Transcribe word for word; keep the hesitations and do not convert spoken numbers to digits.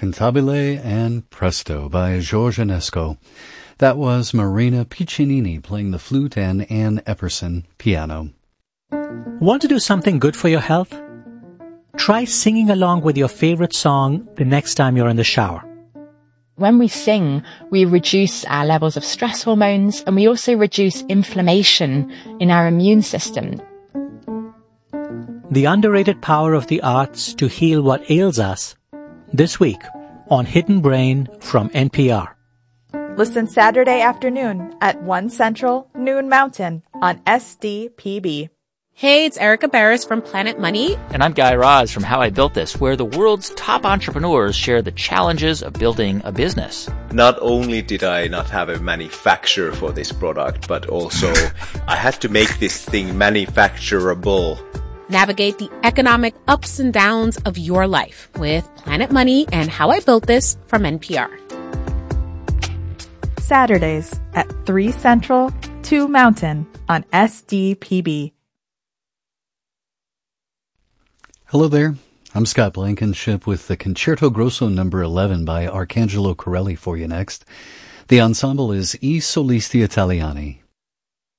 Cantabile and Presto by George Enesco. That was Marina Piccinini playing the flute and Ann Epperson piano. Want to do something good for your health? Try singing along with your favorite song the next time you're in the shower. When we sing, we reduce our levels of stress hormones, and we also reduce inflammation in our immune system. The underrated power of the arts to heal what ails us, this week on Hidden Brain from N P R. Listen Saturday afternoon at one Central, noon Mountain on S D P B. Hey, it's Erica Barris from Planet Money. And I'm Guy Raz from How I Built This, where the world's top entrepreneurs share the challenges of building a business. Not only did I not have a manufacturer for this product, but also I had to make this thing manufacturable. Navigate the economic ups and downs of your life with Planet Money and How I Built This from N P R. Saturdays at three Central, two Mountain on S D P B. Hello there. I'm Scott Blankenship with the Concerto Grosso number eleven by Arcangelo Corelli for you next. The ensemble is I Solisti Italiani.